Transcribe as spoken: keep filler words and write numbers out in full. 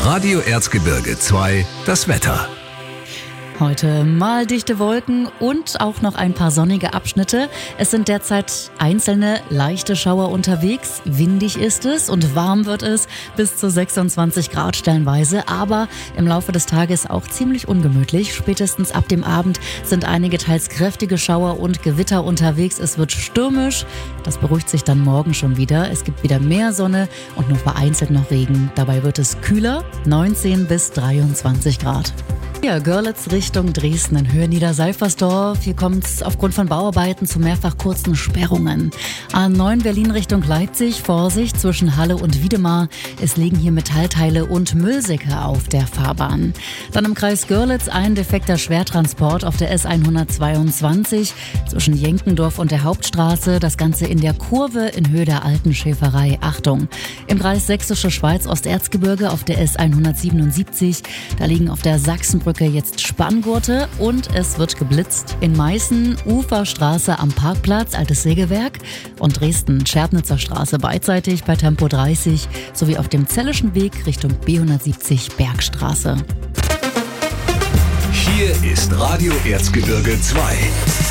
Radio Erzgebirge zwei, das Wetter. Heute mal dichte Wolken und auch noch ein paar sonnige Abschnitte. Es sind derzeit einzelne leichte Schauer unterwegs. Windig ist es und warm wird es, bis zu sechsundzwanzig Grad stellenweise. Aber im Laufe des Tages auch ziemlich ungemütlich. Spätestens ab dem Abend sind einige teils kräftige Schauer und Gewitter unterwegs. Es wird stürmisch. Das beruhigt sich dann morgen schon wieder. Es gibt wieder mehr Sonne und nur vereinzelt noch Regen. Dabei wird es kühler, neunzehn bis dreiundzwanzig Grad. Ja, Görlitz Richtung Dresden in Höhe Niederseifersdorf. Hier kommt es aufgrund von Bauarbeiten zu mehrfach kurzen Sperrungen. A neun Berlin Richtung Leipzig, Vorsicht zwischen Halle und Wiedemar. Es liegen hier Metallteile und Müllsäcke auf der Fahrbahn. Dann im Kreis Görlitz ein defekter Schwertransport auf der S hundertzweiundzwanzig zwischen Jenkendorf und der Hauptstraße. Das Ganze in der Kurve in Höhe der alten Schäferei. Achtung! Im Kreis Sächsische Schweiz Osterzgebirge auf der S hundertsiebenundsiebzig. Da liegen auf der Sachsenbrücke jetzt Spanngurte und es wird geblitzt. In Meißen Uferstraße am Parkplatz, Altes Sägewerk und Dresden Schärpnitzer Straße beidseitig bei Tempo dreißig sowie auf dem Zellischen Weg Richtung B hundertsiebzig Bergstraße. Hier ist Radio Erzgebirge zwei.